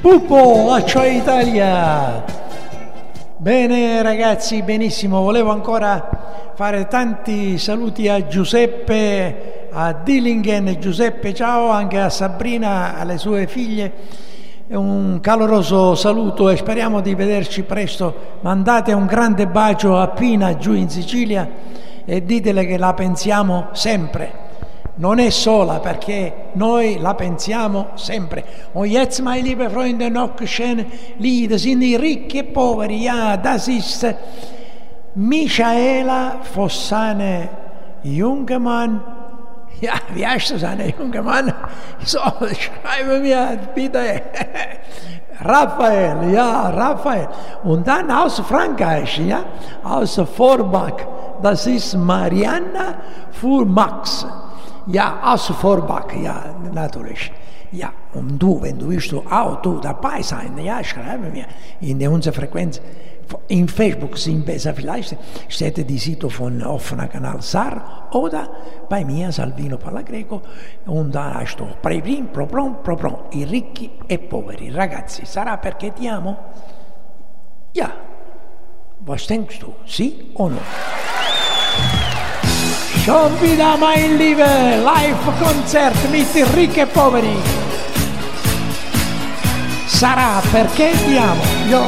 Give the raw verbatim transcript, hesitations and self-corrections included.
Pupo, Accio Italia. Bene ragazzi, benissimo. Volevo ancora fare tanti saluti a Giuseppe, a Dillingen. Giuseppe, ciao, anche a Sabrina, alle sue figlie. Un caloroso saluto e speriamo di vederci presto. Mandate un grande bacio a Pina giù in Sicilia e ditele che la pensiamo sempre. Non è sola, perché noi la pensiamo sempre. Und jetzt, meine liebe Freunde, noch schön Lied. Das sind die ricchi e poveri. Ja, das ist Michaela Fossane Jungemann. Ja, wie heißt das, eine Jungemann? So, schreibe mir bitte. Raphael, ja, Raphael. Und dann aus Frankreich, ja, aus Forbach. Das ist Marianna Furmax. Ja, aus Vorbach, ja, natürlich. Ja, und du, wenn du willst, auch du dabei sein, ja, schreibe mir in unsere Frequenz. In Facebook sind besser vielleicht, steht die Sito von offener Kanal Sar oder bei mir Salvino Palagreco und da hast du Preprim, Proprom, Proprom, i ricchi e poveri. Ragazzi, sarà perché ti amo? Ja, was denkst du, sì o no? Schon wieder, mein Liebe, Live-Konzert mit Ricchi e Poveri. Sarà perché ti amo. Io